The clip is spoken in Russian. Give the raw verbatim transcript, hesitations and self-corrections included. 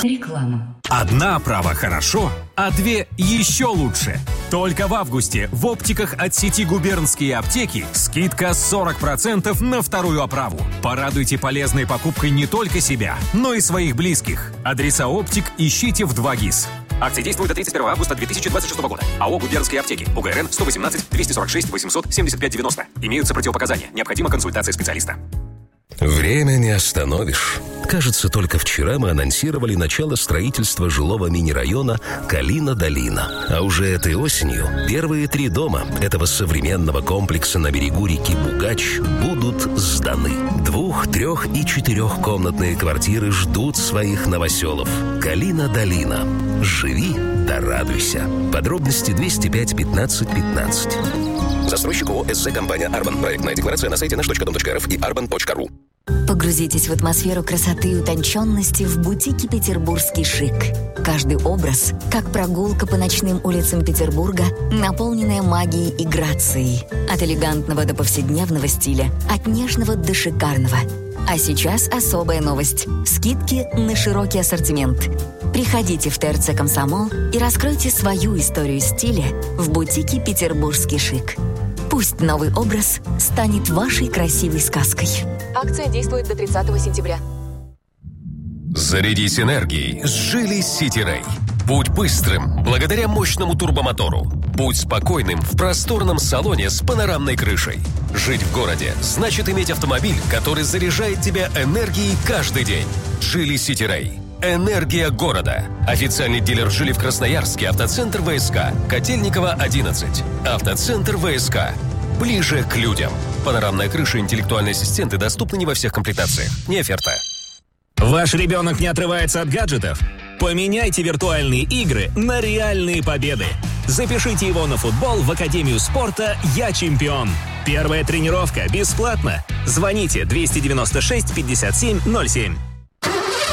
Реклама. Одна оправа хорошо, а две еще лучше. Только в августе в оптиках от сети «Губернские аптеки» скидка сорок процентов на вторую оправу. Порадуйте полезной покупкой не только себя, но и своих близких. Адреса оптик ищите в два ГИС. Акция действует до тридцать первого августа две тысячи двадцать шестого года. АО «Губернские аптеки». УГРН сто восемнадцать двести сорок шесть восемьсот семьдесят пять девяносто. Имеются противопоказания. Необходима консультация специалиста. Время не остановишь. Кажется, только вчера мы анонсировали начало строительства жилого мини-района Калина-Долина. А уже этой осенью первые три дома этого современного комплекса на берегу реки Бугач будут сданы. Двух-, трех- и четырехкомнатные квартиры ждут своих новоселов. Калина-Долина. Живи да радуйся. Подробности двести пять пятнадцать пятнадцать. Застройщик ООО «СЗ Компания Арбан». Проектная декларация на сайте наш точка дом точка рф и арбан точка ру. Погрузитесь в атмосферу красоты и утонченности в бутике «Петербургский шик». Каждый образ, как прогулка по ночным улицам Петербурга, наполненная магией и грацией. От элегантного до повседневного стиля, от нежного до шикарного. А сейчас особая новость. Скидки на широкий ассортимент. Приходите в ТРЦ «Комсомол» и раскройте свою историю стиля в бутике «Петербургский шик». Пусть новый образ станет вашей красивой сказкой. Акция действует до тридцатого сентября. Зарядись энергией с Geely City Ray. Будь быстрым благодаря мощному турбомотору. Будь спокойным в просторном салоне с панорамной крышей. Жить в городе значит иметь автомобиль, который заряжает тебя энергией каждый день. Geely City Ray. Энергия города. Официальный дилер Geely в Красноярске. Автоцентр ВСК. Котельниково, одиннадцать. Автоцентр ВСК. Ближе к людям. Панорамная крыша и интеллектуальные ассистенты доступны не во всех комплектациях. Не оферта. Ваш ребенок не отрывается от гаджетов? Поменяйте виртуальные игры на реальные победы. Запишите его на футбол в Академию спорта «Я чемпион». Первая тренировка бесплатно. Звоните двести девяносто шесть пятьдесят семь ноль семь.